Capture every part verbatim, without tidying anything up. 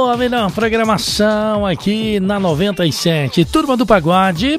boa, melhor programação aqui na noventa e sete. Turma do Pagode.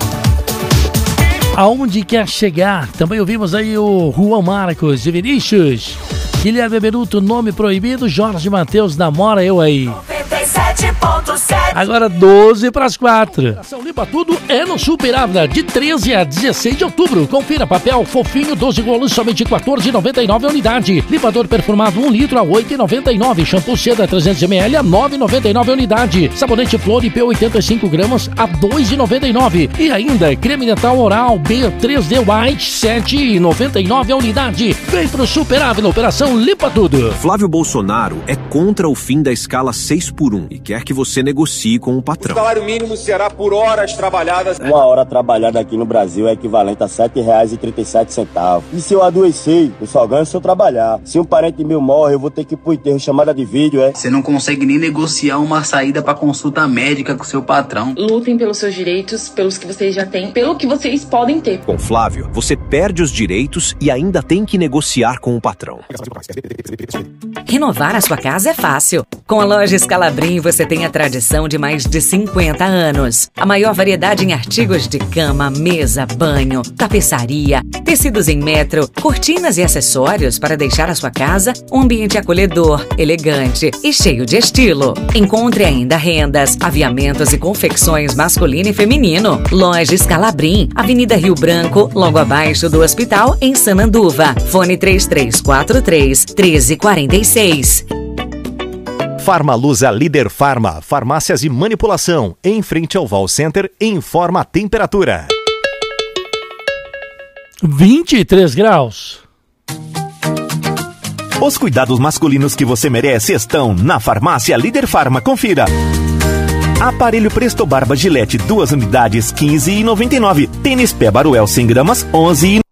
Aonde quer chegar? Também ouvimos aí o Juan Marcos de Vinícius. Guilherme Beruto, Nome Proibido. Jorge Mateus, Namora Eu Aí. Agora doze para as quatro. Ação Limpa Tudo é no Super Ávila, de treze a dezesseis de outubro. Confira: papel fofinho, doze rolos, somente quatorze reais e noventa e nove centavos a unidade. Limpador perfumado um litro a oito reais e noventa e nove centavos. Shampoo Seda trezentos mililitros a nove reais e noventa e nove centavos a unidade. Sabonete Flor I P oitenta e cinco gramas a dois reais e noventa e nove centavos. E ainda creme dental Oral B três D White sete reais e noventa e nove centavos a unidade. Vem pro Super Ávila, Operação Limpa Tudo. Flávio Bolsonaro é contra o fim da escala seis por um e quer que você negocie com o patrão. O salário mínimo será por horas trabalhadas. Uma hora trabalhada aqui no Brasil é equivalente a sete reais e trinta e sete centavos. E se eu adoecer, eu só ganho se eu trabalhar. Se um parente meu morre, eu vou ter que ir pro enterro, chamada de vídeo, é? Você não consegue nem negociar uma saída pra consulta médica com seu patrão. Lutem pelos seus direitos, pelos que vocês já têm, pelo que vocês podem ter. Com Flávio, você perde os direitos e ainda tem que negociar com o patrão. Renovar a sua casa é fácil. Com a loja Scalabrin você tem a tradição de mais de cinquenta anos. A maior variedade em artigos de cama, mesa, banho, tapeçaria, tecidos em metro, cortinas e acessórios para deixar a sua casa um ambiente acolhedor, elegante e cheio de estilo. Encontre ainda rendas, aviamentos e confecções masculino e feminino. Loja Scalabrin, Avenida Rio Branco, logo abaixo do hospital, em Sananduva. Fone três três quatro três, um três quatro seis. Farmalusa Líder Farma, farmácias e manipulação, em frente ao Val Center, informa a temperatura. vinte e três graus. Os cuidados masculinos que você merece estão na Farmácia Líder Farma. Confira. Aparelho Presto Barba Gillette, duas unidades, quinze reais e noventa e nove centavos. Tênis Pé Baruel cem gramas, onze reais e